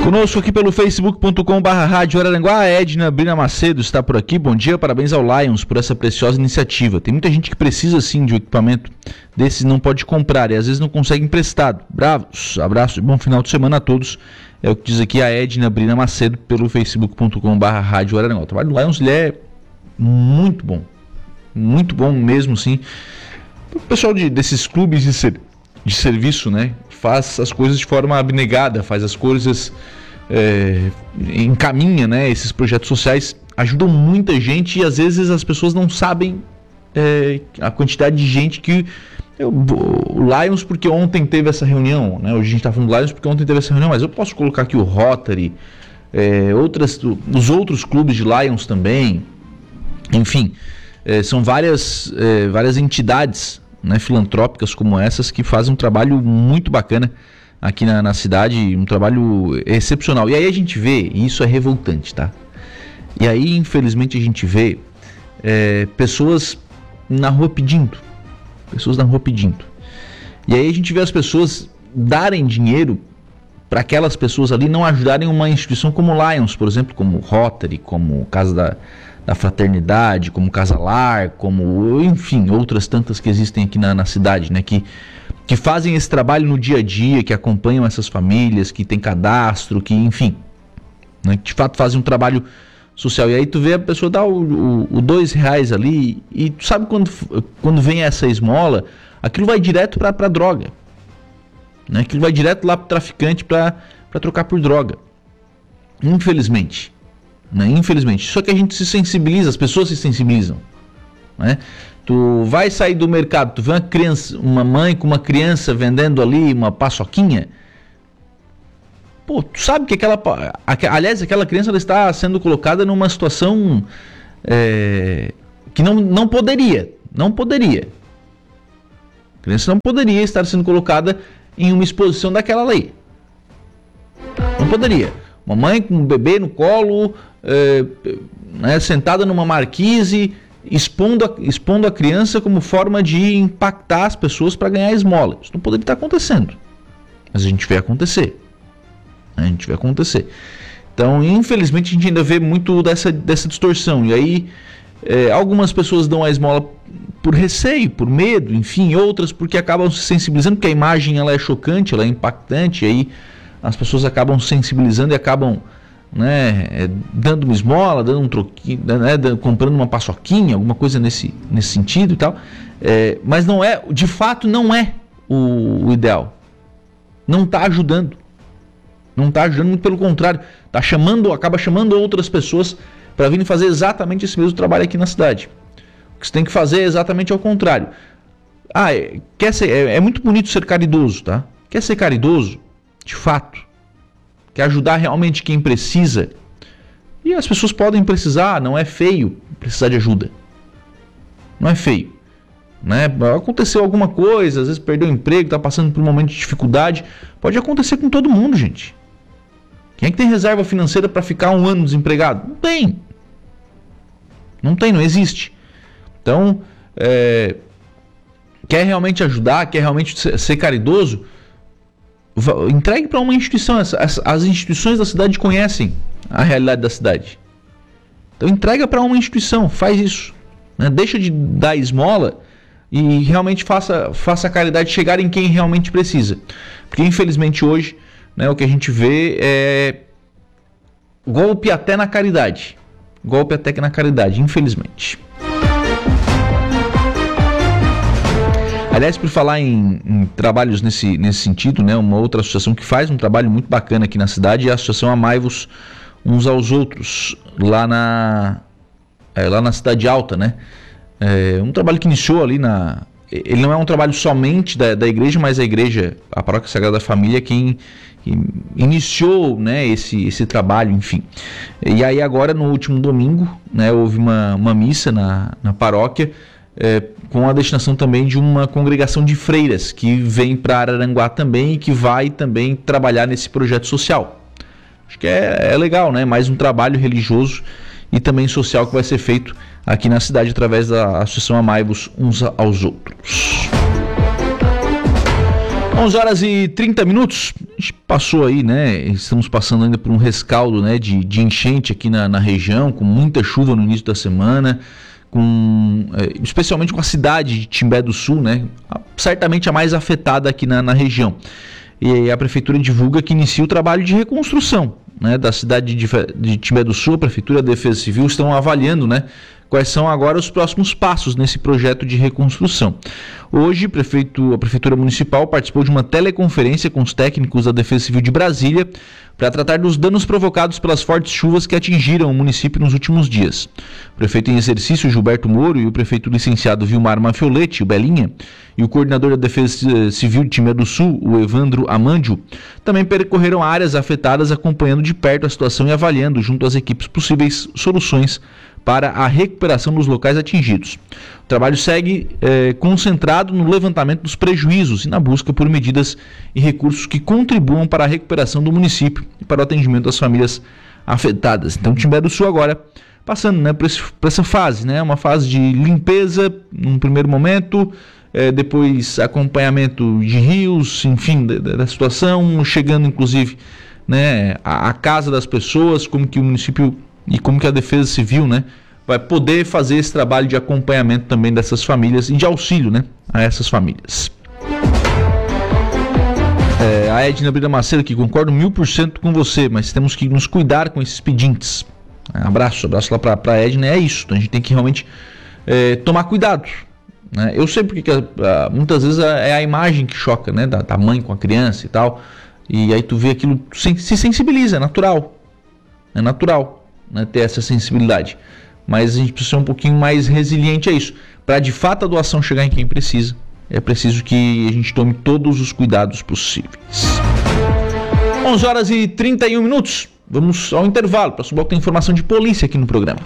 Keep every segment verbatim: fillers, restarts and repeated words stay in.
Conosco aqui pelo facebook ponto com barra rádio Araranguá, a Edna Brina Macedo está por aqui. Bom dia, parabéns ao Lions por essa preciosa iniciativa. Tem muita gente que precisa sim de um equipamento desses, não pode comprar e às vezes não consegue emprestado. Bravos, abraço e bom final de semana a todos. É o que diz aqui a Edna Brina Macedo pelo facebook ponto com barra rádio Araranguá. O trabalho do Lions ele é muito bom, muito bom mesmo sim. O pessoal de, desses clubes de, ser, de serviço, né, faz as coisas de forma abnegada, faz as coisas, é, encaminha, né, esses projetos sociais, ajudam muita gente e às vezes as pessoas não sabem é, a quantidade de gente que... Eu, o Lions, porque ontem teve essa reunião, né, hoje a gente está falando do Lions porque ontem teve essa reunião, mas eu posso colocar aqui o Rotary, é, outras, os outros clubes de Lions também, enfim, é, são várias, é, várias entidades, né, filantrópicas como essas que fazem um trabalho muito bacana aqui na, na cidade, um trabalho excepcional. E aí a gente vê, e isso é revoltante, tá? E aí infelizmente a gente vê é, pessoas na rua pedindo, pessoas na rua pedindo. E aí a gente vê as pessoas darem dinheiro para aquelas pessoas ali não ajudarem uma instituição como Lions, por exemplo, como Rotary, como Casa da da Fraternidade, como Casa Lar, como, enfim, outras tantas que existem aqui na, na cidade, né, que, que fazem esse trabalho no dia a dia, que acompanham essas famílias, que tem cadastro, que, enfim, né, que de fato fazem um trabalho social. E aí tu vê a pessoa dar o, o, o dois reais ali, e tu sabe quando, quando vem essa esmola, aquilo vai direto para a droga, né, aquilo vai direto lá para o traficante para trocar por droga, infelizmente. Né? Infelizmente, só que a gente se sensibiliza, as pessoas se sensibilizam, né? Tu vai sair do mercado, tu vê uma criança, uma mãe com uma criança vendendo ali uma paçoquinha, pô, tu sabe que aquela, aliás, aquela criança ela está sendo colocada numa situação é, que não, não poderia, não poderia, a criança não poderia estar sendo colocada em uma exposição daquela lei, não poderia. Uma mãe com um bebê no colo, é, né, sentada numa marquise, expondo a, expondo a criança como forma de impactar as pessoas para ganhar esmola. Isso não poderia estar acontecendo. Mas a gente vê acontecer. A gente vê acontecer. Então, infelizmente, a gente ainda vê muito dessa, dessa distorção. E aí, é, algumas pessoas dão a esmola por receio, por medo, enfim, outras porque acabam se sensibilizando, porque a imagem ela é chocante, ela é impactante, e aí as pessoas acabam sensibilizando e acabam, né, dando uma esmola, dando um troquinho, né, comprando uma paçoquinha, alguma coisa nesse, nesse sentido e tal. É, mas não é, de fato não é o, o ideal. Não está ajudando. Não está ajudando, muito pelo contrário. Tá chamando, acaba chamando outras pessoas para virem fazer exatamente esse mesmo trabalho aqui na cidade. O que você tem que fazer é exatamente ao contrário. Ah, é, quer ser, é, é muito bonito ser caridoso, tá? Quer ser caridoso? De fato, quer ajudar realmente quem precisa, e as pessoas podem precisar, não é feio precisar de ajuda, não é feio, né? Aconteceu alguma coisa, às vezes perdeu o emprego, está passando por um momento de dificuldade, pode acontecer com todo mundo, gente. Quem é que tem reserva financeira para ficar um ano desempregado? Não tem, não tem, não existe. Então, é, quer realmente ajudar, quer realmente ser, ser caridoso, entregue para uma instituição. As, as instituições da cidade conhecem a realidade da cidade. Então entrega para uma instituição, faz isso, né? Deixa de dar esmola e realmente faça, faça a caridade chegar em quem realmente precisa. Porque infelizmente hoje, né, o que a gente vê é golpe até na caridade. Golpe até na caridade, infelizmente. Aliás, por falar em, em trabalhos nesse, nesse sentido, né, uma outra associação que faz um trabalho muito bacana aqui na cidade é a Associação Amai-vos Uns aos Outros, lá na, é, lá na Cidade Alta, né? É um trabalho que iniciou ali na... Ele não é um trabalho somente da, da igreja, mas a igreja, a Paróquia Sagrada Família, quem, quem iniciou, né, esse, esse trabalho, enfim. E aí agora, no último domingo, né, houve uma, uma missa na, na paróquia, É, com a destinação também de uma congregação de freiras que vem para Araranguá também e que vai também trabalhar nesse projeto social. Acho que é, é legal, né? Mais um trabalho religioso e também social que vai ser feito aqui na cidade através da Associação Amai-vos Uns aos Outros. onze horas e trinta minutos, a gente passou aí, né, estamos passando ainda por um rescaldo, né, de, de enchente aqui na, na região, com muita chuva no início da semana, com, é, especialmente com a cidade de Timbé do Sul, né, certamente a mais afetada aqui na, na região. E a Prefeitura divulga que inicia o trabalho de reconstrução, né, da cidade de, de Timbé do Sul. A Prefeitura e a Defesa Civil estão avaliando, né, quais são agora os próximos passos nesse projeto de reconstrução. Hoje, prefeito, a Prefeitura Municipal participou de uma teleconferência com os técnicos da Defesa Civil de Brasília para tratar dos danos provocados pelas fortes chuvas que atingiram o município nos últimos dias. O prefeito em exercício, Gilberto Moro, e o prefeito licenciado Vilmar Mafioletti, o Belinha, e o coordenador da Defesa Civil de Timbé do Sul, o Evandro Amandio, também percorreram áreas afetadas, acompanhando de perto a situação e avaliando junto às equipes possíveis soluções para a recuperação dos locais atingidos. O trabalho segue é, concentrado no levantamento dos prejuízos e na busca por medidas e recursos que contribuam para a recuperação do município e para o atendimento das famílias afetadas. Então, Timbé do Sul agora passando, né, por, esse, por essa fase, né, uma fase de limpeza num primeiro momento, é, depois acompanhamento de rios, enfim, da, da situação, chegando inclusive, né, a, a casa das pessoas, como que o município e como que a Defesa Civil, né, vai poder fazer esse trabalho de acompanhamento também dessas famílias e de auxílio, né, a essas famílias. É, a Edna Brina Macedo aqui, concordo mil por cento com você, mas temos que nos cuidar com esses pedintes. Abraço, abraço lá para a Edna, é isso, a gente tem que realmente é, tomar cuidado. Né? Eu sei porque que, a, muitas vezes é a imagem que choca, né, da, da mãe com a criança e tal, e aí tu vê aquilo, se sensibiliza, é natural, é natural. Né, ter essa sensibilidade, mas a gente precisa ser um pouquinho mais resiliente a isso, para de fato a doação chegar em quem precisa. É preciso que a gente tome todos os cuidados possíveis. onze horas e trinta e um minutos, vamos ao intervalo. Próximo bloco tem informação de polícia aqui no programa.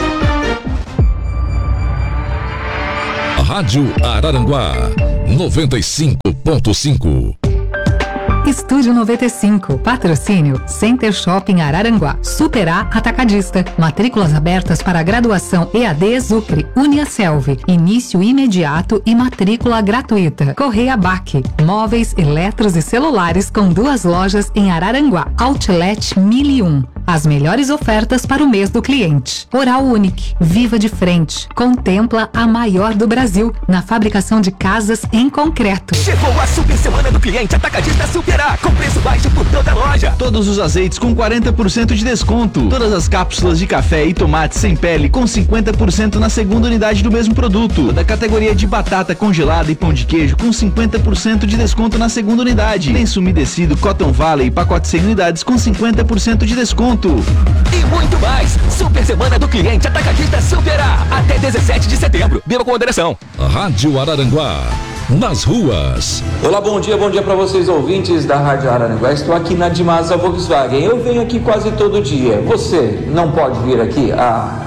Rádio Araranguá noventa e cinco ponto cinco. Estúdio noventa e cinco, patrocínio Center Shopping Araranguá, Super A Atacadista, matrículas abertas para graduação E A D Zucre, Uniaselv, início imediato e matrícula gratuita. Correia B A C, móveis, eletros e celulares com duas lojas em Araranguá, Outlet mil e um. As melhores ofertas para o mês do cliente. Oral Unique, viva de frente, contempla a maior do Brasil na fabricação de casas em concreto. Chegou a super semana do cliente Atacadista Super A, com preço baixo por toda a loja. Todos os azeites com quarenta por cento de desconto. Todas as cápsulas de café e tomate sem pele com cinquenta por cento na segunda unidade do mesmo produto. Da categoria de batata congelada e pão de queijo com cinquenta por cento de desconto na segunda unidade. Lenço umedecido Cotton Valley pacote cem unidades com cinquenta por cento de desconto. E muito mais. Super semana do cliente Atacadista Super A, até dezessete de setembro. Beba com moderação. Rádio Araranguá, nas ruas. Olá, bom dia, bom dia para vocês ouvintes da Rádio Araranguá. Estou aqui na Dimasa Volkswagen. Eu venho aqui quase todo dia. Você não pode vir aqui? Ah,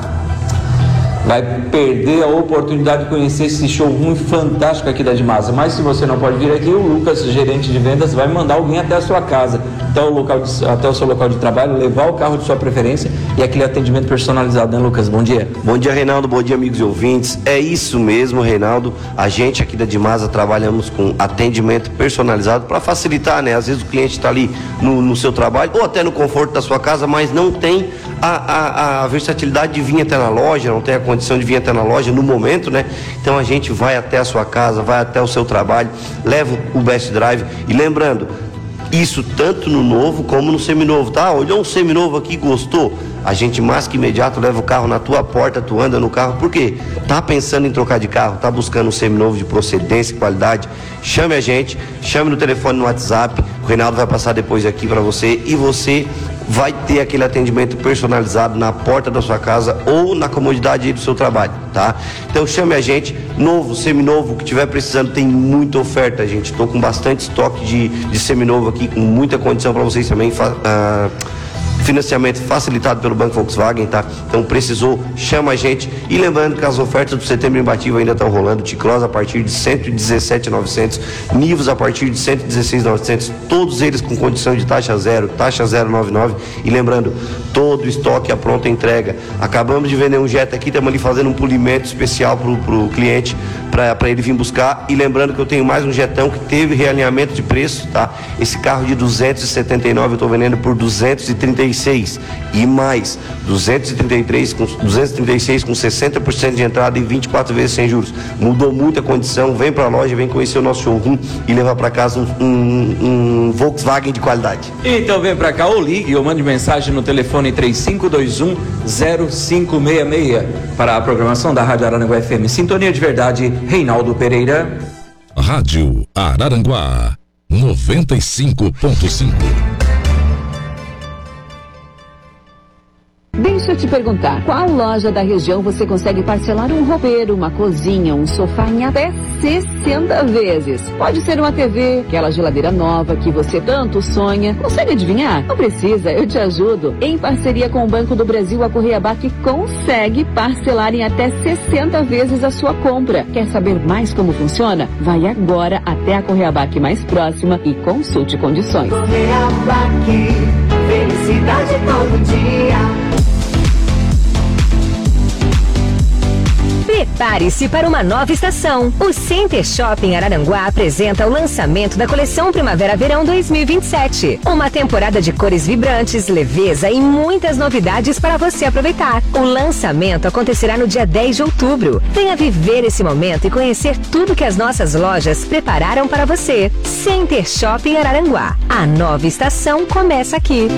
vai perder a oportunidade de conhecer esse showroom fantástico aqui da Dimasa. Mas se você não pode vir aqui, o Lucas, gerente de vendas, vai mandar alguém até a sua casa, até o, local de, até o seu local de trabalho, levar o carro de sua preferência e aquele atendimento personalizado, né, Lucas? Bom dia. Bom dia, Reinaldo. Bom dia, amigos e ouvintes. É isso mesmo, Reinaldo. A gente aqui da Dimasa trabalhamos com atendimento personalizado para facilitar, né? Às vezes o cliente está ali no, no seu trabalho ou até no conforto da sua casa, mas não tem a, a, a versatilidade de vir até na loja, não tem a condição de vir até na loja no momento, né? Então a gente vai até a sua casa, vai até o seu trabalho, leva o Best Drive. E lembrando, isso tanto no novo como no seminovo, tá? Olhou um seminovo aqui, gostou? A gente mais que imediato leva o carro na tua porta, tu anda no carro, por quê? Tá pensando em trocar de carro, tá buscando um seminovo de procedência e qualidade? Chame a gente, chame no telefone, no WhatsApp, o Reinaldo vai passar depois aqui para você e você vai ter aquele atendimento personalizado na porta da sua casa ou na comodidade aí do seu trabalho, tá? Então chame a gente, novo, seminovo, que tiver precisando, tem muita oferta, gente. Tô com bastante estoque de, de seminovo aqui, com muita condição para vocês também. Uh, financiamento facilitado pelo Banco Volkswagen, tá? Então precisou, chama a gente. E lembrando que as ofertas do Setembro Imbatível ainda estão rolando. T-Cross a partir de cento e dezessete mil e novecentos, Nivus a partir de cento e dezesseis mil e novecentos, todos eles com condição de taxa zero, taxa zero noventa e nove. E lembrando, todo o estoque à pronta entrega. Acabamos de vender um Jetta aqui, estamos ali fazendo um polimento especial pro, pro cliente, para ele vir buscar. E lembrando que eu tenho mais um Jetão que teve realinhamento de preço, tá? Esse carro de duzentos e setenta e nove eu estou vendendo por duzentos e trinta e seis e mais duzentos e trinta e três com duzentos e trinta e seis com sessenta por cento de entrada e vinte e quatro vezes sem juros. Mudou muito a condição. Vem para a loja, vem conhecer o nosso showroom e levar para casa um, um, um Volkswagen de qualidade. Então vem para cá ou ligue ou mande mensagem no telefone três cinco dois um zero cinco seis seis para a programação da Rádio Araranguá F M. Sintonia de verdade, Reinaldo Pereira. Rádio Araranguá noventa e cinco ponto cinco. Deixa eu te perguntar, qual loja da região você consegue parcelar um roupeiro, uma cozinha, um sofá em até sessenta vezes? Pode ser uma T V, aquela geladeira nova que você tanto sonha. Consegue adivinhar? Não precisa, eu te ajudo. Em parceria com o Banco do Brasil, a Correiabac consegue parcelar em até sessenta vezes a sua compra. Quer saber mais como funciona? Vai agora até a Correiabac mais próxima e consulte condições. Correiabac, felicidade todo dia. Prepare-se para uma nova estação. O Center Shopping Araranguá apresenta o lançamento da coleção Primavera-Verão dois mil e vinte e sete. Uma temporada de cores vibrantes, leveza e muitas novidades para você aproveitar. O lançamento acontecerá no dia dez de outubro. Venha viver esse momento e conhecer tudo que as nossas lojas prepararam para você. Center Shopping Araranguá. A nova estação começa aqui.